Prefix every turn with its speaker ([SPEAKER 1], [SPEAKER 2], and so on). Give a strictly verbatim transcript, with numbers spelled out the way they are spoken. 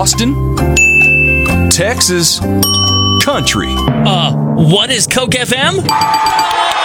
[SPEAKER 1] Austin, Texas, country.
[SPEAKER 2] Uh, what is Coke F M?